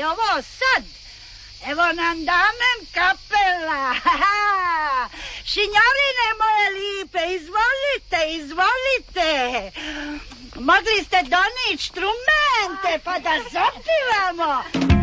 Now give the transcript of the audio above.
ovo sad. Evo nam damen kapela. Šinjarine moje lipe, izvolite. Mogli ste doniti štrumente pa da zapivamo.